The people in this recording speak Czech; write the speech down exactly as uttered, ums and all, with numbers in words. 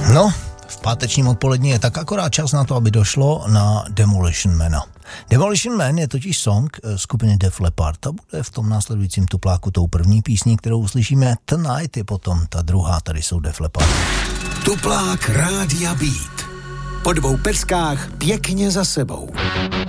No, v pátečním odpolední je tak akorát čas na to, aby došlo na Demolition Mana. Demolition Man je totiž song skupiny Def Leppard a bude v tom následujícím tupláku tou první písní, kterou uslyšíme. Tonight je potom ta druhá, tady jsou Def Leppard. Tuplák Rádia Beat. Po dvou peckách pěkně za sebou.